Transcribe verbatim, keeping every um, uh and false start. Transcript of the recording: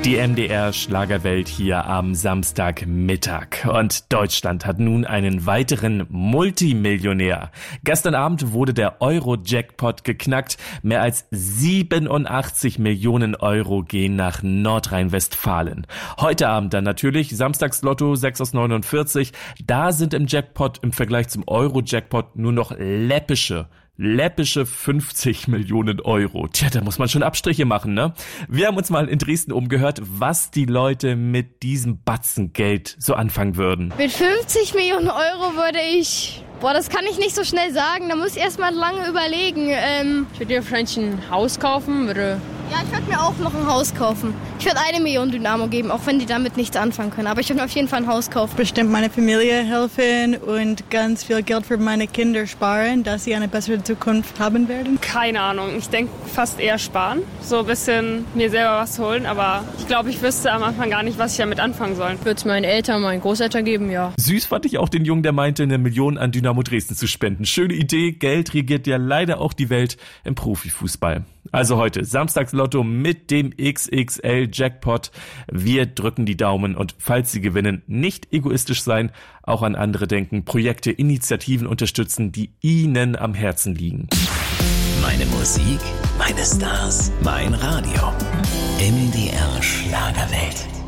Die M D R-Schlagerwelt hier am Samstagmittag. Und Deutschland hat nun einen weiteren Multimillionär. Gestern Abend wurde der Euro-Jackpot geknackt. Mehr als siebenundachtzig Millionen Euro gehen nach Nordrhein-Westfalen. Heute Abend dann natürlich Samstagslotto sechs aus neunundvierzig. Da sind im Jackpot im Vergleich zum Euro-Jackpot nur noch läppische Läppische fünfzig Millionen Euro. Tja, da muss man schon Abstriche machen, ne? Wir haben uns mal in Dresden umgehört, was die Leute mit diesem Batzen Geld so anfangen würden. Mit fünfzig Millionen Euro würde ich... Boah, das kann ich nicht so schnell sagen. Da muss ich erst mal lange überlegen. Ähm, ich würde mir wahrscheinlich ein Haus kaufen, würde... Ja, ich würde mir auch noch ein Haus kaufen. Ich würde eine Million Dynamo geben, auch wenn die damit nichts anfangen können. Aber ich würde mir auf jeden Fall ein Haus kaufen. Bestimmt meine Familie helfen und ganz viel Geld für meine Kinder sparen, dass sie eine bessere Zukunft haben werden. Keine Ahnung. Ich denke fast eher sparen. So ein bisschen mir selber was holen. Aber ich glaube, ich wüsste am Anfang gar nicht, was ich damit anfangen soll. Ich würde es meinen Eltern, meinen Großeltern geben, ja. Süß fand ich auch den Jungen, der meinte, eine Million an Dynamo Dresden zu spenden. Schöne Idee. Geld regiert ja leider auch die Welt im Profifußball. Also heute Samstagslotto mit dem X X L-Jackpot. Wir drücken die Daumen und falls Sie gewinnen, nicht egoistisch sein, auch an andere denken, Projekte, Initiativen unterstützen, die Ihnen am Herzen liegen. Meine Musik, meine Stars, mein Radio. M D R Schlagerwelt.